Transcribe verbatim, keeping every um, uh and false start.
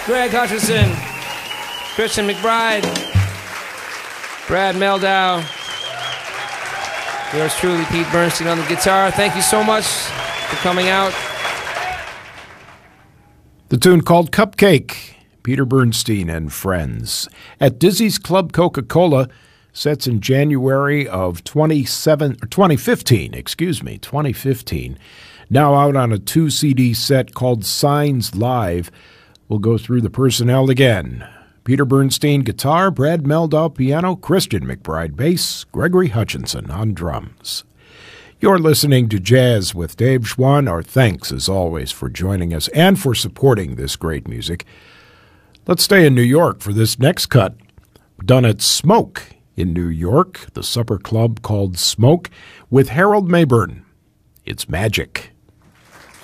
Greg Hutcherson, Christian McBride, Brad Meldau, yours truly, Pete Bernstein on the guitar. Thank you so much for coming out. The tune called Cupcake, Peter Bernstein and Friends. At Dizzy's Club Coca-Cola, sets in January of twenty-seven, or twenty fifteen, excuse me, twenty fifteen. Now out on a two C D set called Signs Live. We'll go through the personnel again. Peter Bernstein, guitar, Brad Meldau, piano, Christian McBride, bass, Gregory Hutchinson on drums. You're listening to Jazz with Dave Schwann. Our thanks, as always, for joining us and for supporting this great music. Let's stay in New York for this next cut, done at Smoke in New York, the supper club called Smoke, with Harold Mayburn. It's Magic.